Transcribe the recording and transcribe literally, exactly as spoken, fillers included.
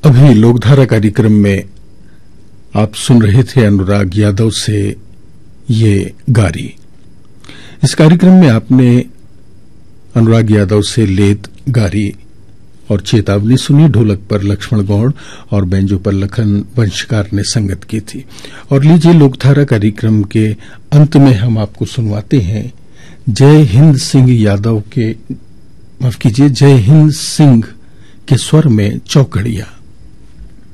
अभी लोकधारा कार्यक्रम में आप सुन रहे थे अनुराग यादव से ये गारी। इस कार्यक्रम में आपने अनुराग यादव से लेत, गारी और चेतावनी सुनी। ढोलक पर लक्ष्मण गौड़ और बैंजो पर लखन वंशकार ने संगत की थी। और लीजिए लोकधारा कार्यक्रम के अंत में हम आपको सुनवाते हैं जय हिंद सिंह यादव के, माफ कीजिए, जय हिंद सिंह के स्वर में चौकड़िया।